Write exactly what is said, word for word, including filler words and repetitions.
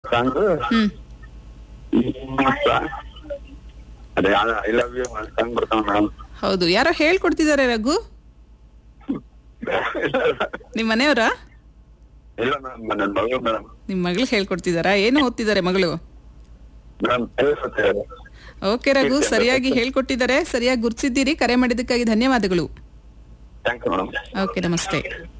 Song ಹ್ಮ್ ಅದೇ I love you song ಬರ್ತಾವ madam. ಹೌದು, ಯಾರೋ ಹೇಳ್ಕೊಡ್ತಿದ್ದಾರೆ ರಘು, ನಿಮ್ ಮನೆಯವರಾ? ಇಲ್ಲ ಮೇಡಮ್, ನನ್ನ ಮಗಳು ಮೇಡಮ್. ನಿಮ್ ಮಗಳು ಹೇಳ್ಕೊಡ್ತಿದಾರಾ? ಏನು ಓದ್ತಿದ್ದಾರೆ ಮಗಳು? ಮೇಡಮ್ ಓಕೆ ರಘು, ಸರಿಯಾಗಿ ಹೇಳ್ಕೊಟ್ಟಿದ್ದಾರೆ, ಸರಿಯಾಗಿ ಗುರ್ತಿಸಿದ್ದೀರಿ. ಕರೆ ಮಾಡಿದ್ದಕ್ಕಾಗಿ ಧನ್ಯವಾದಗಳು. Thank you madam. ಓಕೆ, ನಮಸ್ತೆ.